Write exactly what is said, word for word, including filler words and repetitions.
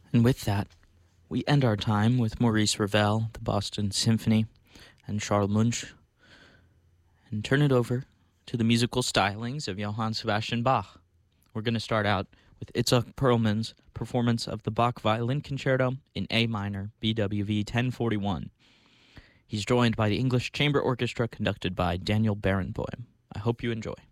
And with that, we end our time with Maurice Ravel, the Boston Symphony, and Charles Munch, and turn it over to the musical stylings of Johann Sebastian Bach. We're going to start out with Itzhak Perlman's performance of the Bach Violin Concerto in A minor, B W V ten forty-one. He's joined by the English Chamber Orchestra conducted by Daniel Barenboim. I hope you enjoy.